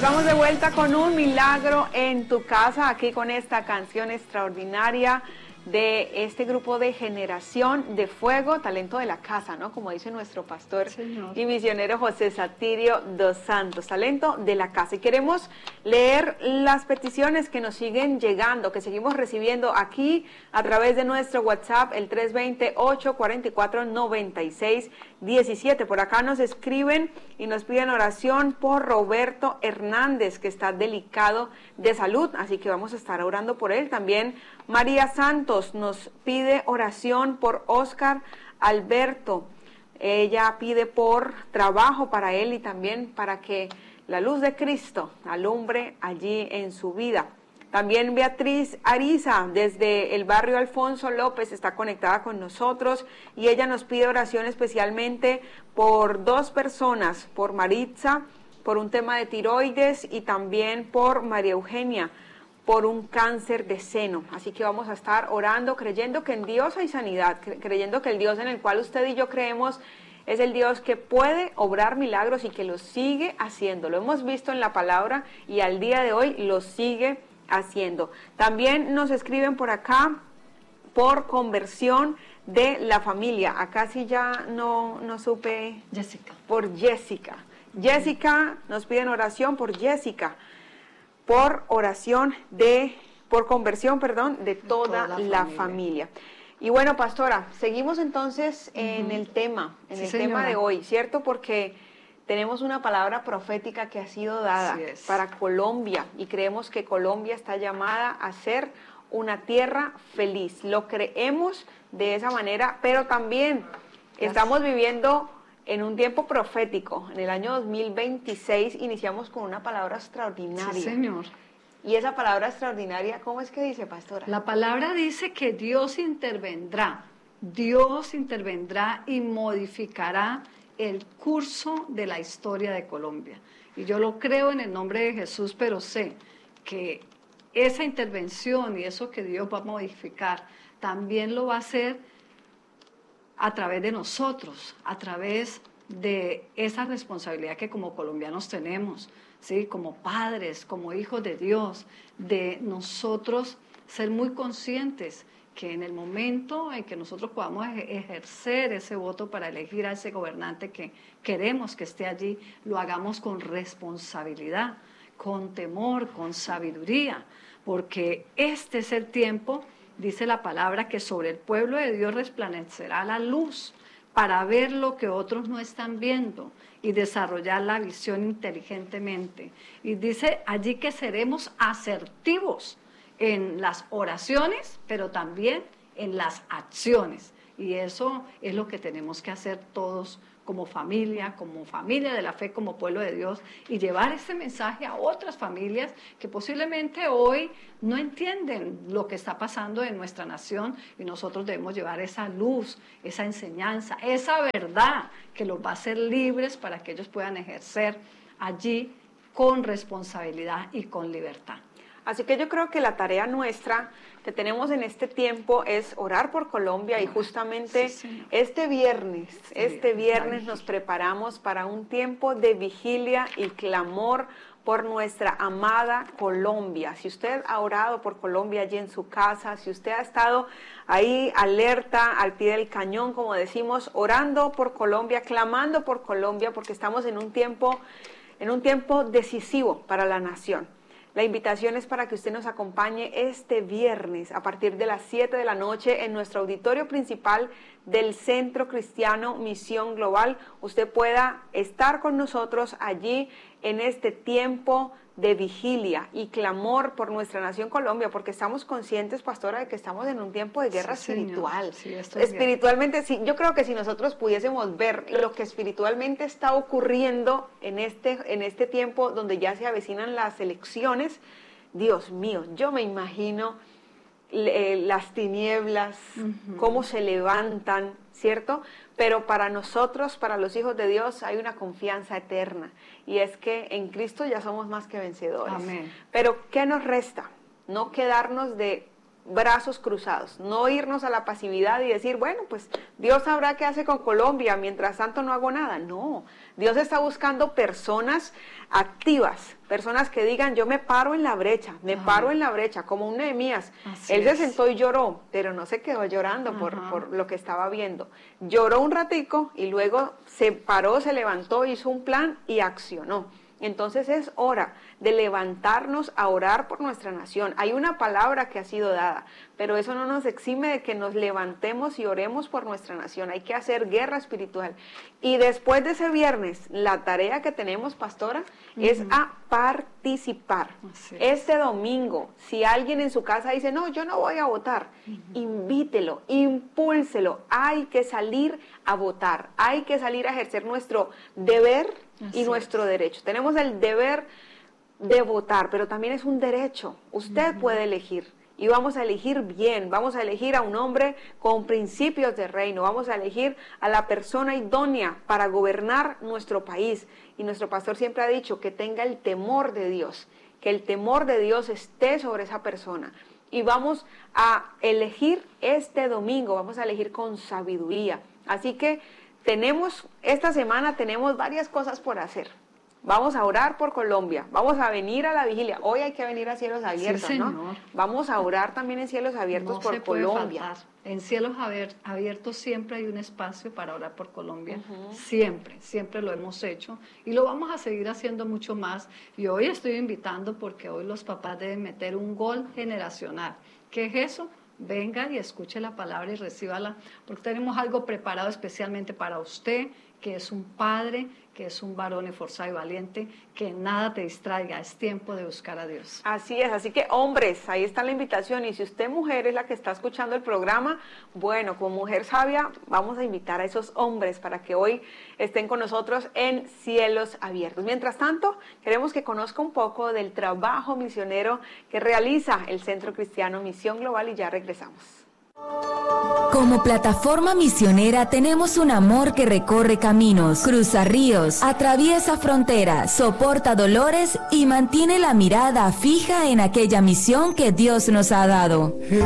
Vamos de vuelta con un milagro en tu casa, aquí con esta canción extraordinaria de este grupo de Generación de Fuego, talento de la casa, ¿no? Como dice nuestro pastor y misionero José Satirio dos Santos, talento de la casa. Y queremos leer las peticiones que nos siguen llegando, que seguimos recibiendo aquí a través de nuestro WhatsApp, el 320-844-9617. Por acá nos escriben y nos piden oración por Roberto Hernández, que está delicado de salud, así que vamos a estar orando por él. También María Santos nos pide oración por Oscar Alberto. Ella pide por trabajo para él y también para que la luz de Cristo alumbre allí en su vida. También Beatriz Ariza, desde el barrio Alfonso López, está conectada con nosotros y ella nos pide oración especialmente por dos personas, por Maritza, por un tema de tiroides, y también por María Eugenia, por un cáncer de seno. Así que vamos a estar orando, creyendo que en Dios hay sanidad, creyendo que el Dios en el cual usted y yo creemos es el Dios que puede obrar milagros y que lo sigue haciendo. Lo hemos visto en la palabra y al día de hoy lo sigue haciendo. También nos escriben por acá por conversión de la familia. Acá sí ya no supe. Jessica. Por Jessica. Jessica, nos piden oración por Jessica, por oración por conversión, de toda la familia. Y bueno, pastora, seguimos entonces en el tema, tema de hoy, ¿cierto? Porque tenemos una palabra profética que ha sido dada para Colombia y creemos que Colombia está llamada a ser una tierra feliz. Lo creemos de esa manera, pero también estamos viviendo en un tiempo profético. En el año 2026 iniciamos con una palabra extraordinaria. Sí, Señor. Y esa palabra extraordinaria, ¿cómo es que dice, pastora? La palabra dice que Dios intervendrá y modificará el curso de la historia de Colombia. Y yo lo creo en el nombre de Jesús, pero sé que esa intervención y eso que Dios va a modificar, también lo va a hacer a través de nosotros, a través de esa responsabilidad que como colombianos tenemos, ¿sí? Como padres, como hijos de Dios, de nosotros ser muy conscientes que en el momento en que nosotros podamos ejercer ese voto para elegir a ese gobernante que queremos que esté allí, lo hagamos con responsabilidad, con temor, con sabiduría, porque este es el tiempo. Dice la palabra que sobre el pueblo de Dios resplandecerá la luz para ver lo que otros no están viendo y desarrollar la visión inteligentemente. Y dice allí que seremos asertivos en las oraciones, pero también en las acciones. Y eso es lo que tenemos que hacer todos como familia de la fe, como pueblo de Dios, y llevar ese mensaje a otras familias que posiblemente hoy no entienden lo que está pasando en nuestra nación, y nosotros debemos llevar esa luz, esa enseñanza, esa verdad que los va a hacer libres para que ellos puedan ejercer allí con responsabilidad y con libertad. Así que yo creo que la tarea nuestra que tenemos en este tiempo es orar por Colombia, y justamente este viernes nos preparamos para un tiempo de vigilia y clamor por nuestra amada Colombia. Si usted ha orado por Colombia allí en su casa, si usted ha estado ahí alerta, al pie del cañón, como decimos, orando por Colombia, clamando por Colombia, porque estamos en un tiempo decisivo para la nación. La invitación es para que usted nos acompañe este viernes a partir de las 7 de la noche en nuestro auditorio principal del Centro Cristiano Misión Global. Usted pueda estar con nosotros allí en este tiempo de vigilia y clamor por nuestra nación Colombia, porque estamos conscientes, pastora, de que estamos en un tiempo de guerra espiritual. Sí, espiritualmente, sí, yo creo que si nosotros pudiésemos ver lo que espiritualmente está ocurriendo en este tiempo donde ya se avecinan las elecciones, Dios mío, yo me imagino las tinieblas, cómo se levantan, ¿cierto? Pero para nosotros, para los hijos de Dios, hay una confianza eterna, y es que en Cristo ya somos más que vencedores. Amén. Pero ¿qué nos resta? No quedarnos de brazos cruzados, no irnos a la pasividad y decir, bueno, pues Dios sabrá qué hace con Colombia, mientras tanto no hago nada. No, Dios está buscando personas activas, personas que digan, yo me paro en la brecha, paro en la brecha, como un Nehemías. Él se sentó y lloró, pero no se quedó llorando por lo que estaba viendo. Lloró un ratico y luego se paró, se levantó, hizo un plan y accionó. Entonces es hora de levantarnos a orar por nuestra nación. Hay una palabra que ha sido dada, pero eso no nos exime de que nos levantemos y oremos por nuestra nación. Hay que hacer guerra espiritual. Y después de ese viernes, la tarea que tenemos, pastora, es a participar. Este domingo, si alguien en su casa dice, no, yo no voy a votar, invítelo, impúlselo. Hay que salir a votar, hay que salir a ejercer nuestro deber y nuestro derecho. Tenemos el deber de votar, pero también es un derecho. Usted puede elegir y vamos a elegir bien, vamos a elegir a un hombre con principios de reino, vamos a elegir a la persona idónea para gobernar nuestro país. Y nuestro pastor siempre ha dicho que tenga el temor de Dios, que el temor de Dios esté sobre esa persona. Y vamos a elegir este domingo, vamos a elegir con sabiduría. Así que esta semana tenemos varias cosas por hacer. Vamos a orar por Colombia, vamos a venir a la vigilia. Hoy hay que venir a Cielos Abiertos, sí, ¿no? Vamos a orar también en Cielos Abiertos por Colombia. En Cielos Abiertos siempre hay un espacio para orar por Colombia, siempre lo hemos hecho y lo vamos a seguir haciendo mucho más. Y hoy estoy invitando porque hoy los papás deben meter un gol generacional. ¿Qué es eso? Venga y escuche la palabra y recíbala, porque tenemos algo preparado especialmente para usted, que es un padre, que es un varón esforzado y valiente, que nada te distraiga, es tiempo de buscar a Dios. Así es, así que hombres, ahí está la invitación, y si usted mujer es la que está escuchando el programa, bueno, como Mujer Sabia, vamos a invitar a esos hombres para que hoy estén con nosotros en Cielos Abiertos. Mientras tanto, queremos que conozca un poco del trabajo misionero que realiza el Centro Cristiano Misión Global y ya regresamos. Como plataforma misionera tenemos un amor que recorre caminos, cruza ríos, atraviesa fronteras, soporta dolores y mantiene la mirada fija en aquella misión que Dios nos ha dado.